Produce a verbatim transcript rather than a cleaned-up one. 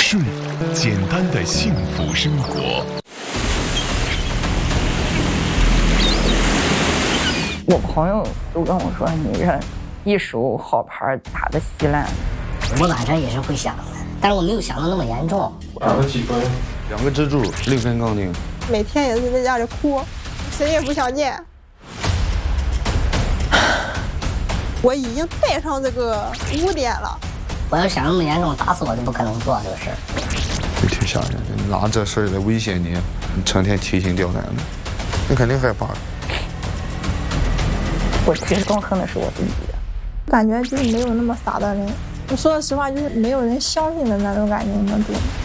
睡，简单的幸福生活。 我朋友都跟我说，你这一手好牌打得稀烂。 我晚上也是会想的，但是我没有想到那么严重。 打了几分？ 两个支柱，六根杠铃。 每天也是在家里哭，谁也不想见。我已经带上这个污点了。 我要想那么严重，打死我都不可能做这个事儿。 就挺吓人的，拿这事儿来威胁你，你成天提心吊胆的，你肯定害怕。 我其实更恨的是我自己， 感觉就是没有那么傻的人。我说实话，就是没有人相信的那种感觉，能懂。